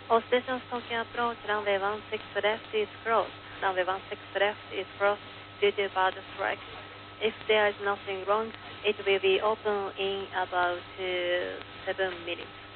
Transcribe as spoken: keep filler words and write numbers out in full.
All stations Tokyo approach, runway one six left is closed. Runway one six left is closed due to bird strike. If there is nothing wrong, it will be open in about uh, seven minutes.